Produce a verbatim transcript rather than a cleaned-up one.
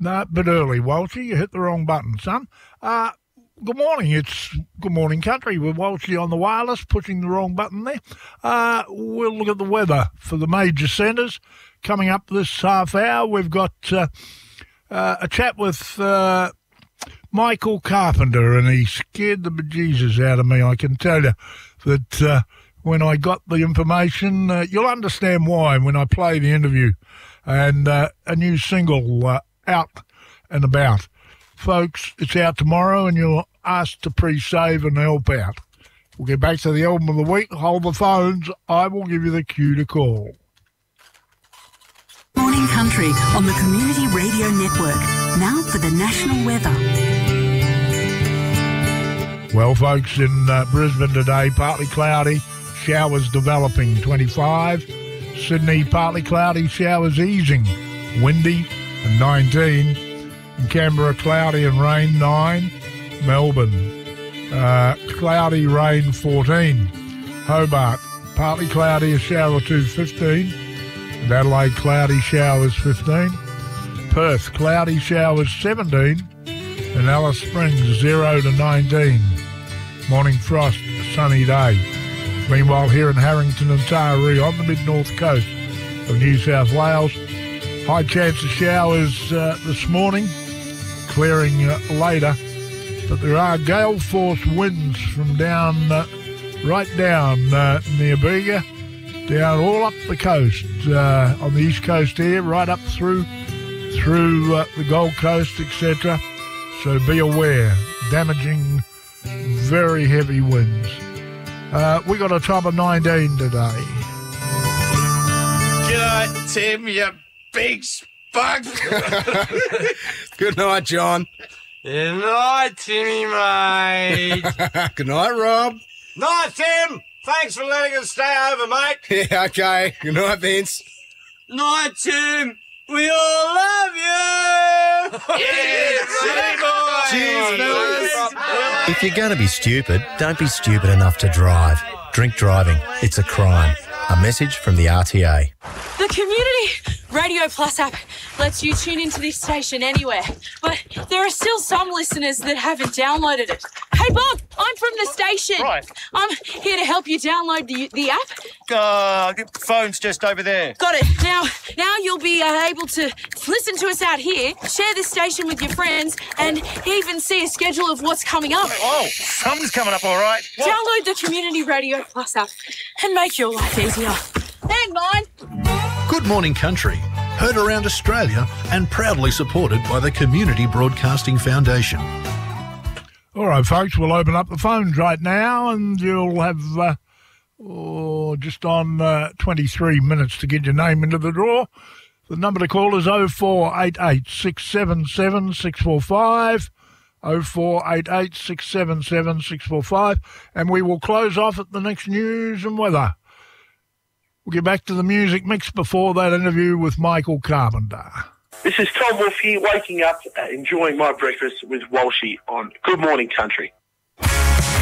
No, a bit early, Walshy. You hit the wrong button, son. Uh, good morning. It's Good Morning Country with Walshy on the wireless, pushing the wrong button there. Uh, we'll look at the weather for the major centres. Coming up this half hour, we've got uh, uh, a chat with uh, Michael Carpenter, and he scared the bejesus out of me. I can tell you that uh, when I got the information, uh, you'll understand why when I play the interview. And uh, a new single uh, out and about. Folks, it's out tomorrow and you're asked to pre-save and help out. We'll get back to the album of the week. Hold the phones. I will give you the cue to call. Morning Country on the Community Radio Network. Now for the national weather. Well, folks, in uh, Brisbane today, partly cloudy, showers developing, twenty-five. Sydney, partly cloudy, showers easing, windy, and nineteen. In Canberra, cloudy and rain, nine. Melbourne, uh, cloudy, rain, fourteen. Hobart, partly cloudy, a shower or two, fifteen. And Adelaide, cloudy, showers, fifteen. Perth, cloudy, showers, seventeen. And Alice Springs, zero to nineteen. Morning frost, sunny day. Meanwhile, here in Harrington and Taree on the mid-north coast of New South Wales, high chance of showers uh, this morning, clearing uh, later, but there are gale force winds from down, uh, right down uh, near Bega, down all up the coast, uh, on the east coast here, right up through through uh, the Gold Coast, et cetera. So be aware, damaging, very heavy winds. Uh, we got a top of nineteen today. G'day, Tim, you big spug. Good night, John. Good night, Timmy, mate. Good night, Rob. Night, Tim. Thanks for letting us stay over, mate. Yeah, okay. Good night, Vince. Night, Tim. We all love you. Yeah, Timmy boy. Cheers, fellas. If you're going to be stupid, don't be stupid enough to drive. Drink driving. It's a crime. A message from the R T A. The Community Radio Plus app lets you tune into this station anywhere, but there are still some listeners that haven't downloaded it. Hey, Bob, I'm from the station. Right. I'm here to help you download the the app. Uh, phone's just over there. Got it. Now, now you'll be uh, able to listen to us out here, share this station with your friends, and even see a schedule of what's coming up. Oh, something's coming up all right. What? Download the Community Radio Plus app and make your life easier. And mine. Good Morning Country, heard around Australia and proudly supported by the Community Broadcasting Foundation. All right, folks, we'll open up the phones right now, and you'll have uh, oh, just on uh, twenty-three minutes to get your name into the draw. The number to call is oh four eight eight, six seven seven, six four five, oh four eight eight, six seven seven, six four five, and we will close off at the next news and weather. We'll get back to the music mix before that interview with Michael Carpenter. This is Tom Wolfe here, waking up, uh, enjoying my breakfast with Walshy on Good Morning Country.